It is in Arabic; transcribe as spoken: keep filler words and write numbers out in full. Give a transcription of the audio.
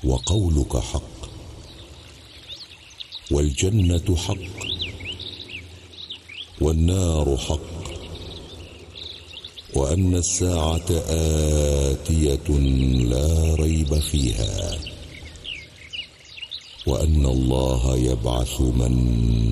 وقولك حق، والجنة حق، والنار حق، وأن الساعة آتية لا ريب فيها، وأن الله يبعث من